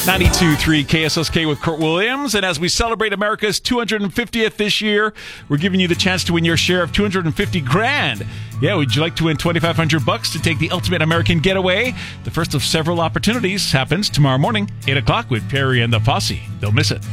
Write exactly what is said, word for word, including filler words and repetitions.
ninety-two point three K S S K with Kurt Williams. And as we celebrate America's two hundred fiftieth this year, we're giving you the chance to win your share of two hundred fifty grand. Yeah, would you like to win twenty-five hundred bucks to take the ultimate American getaway? The first of several opportunities happens tomorrow morning, eight o'clock with Perry and the Posse. Don't miss it.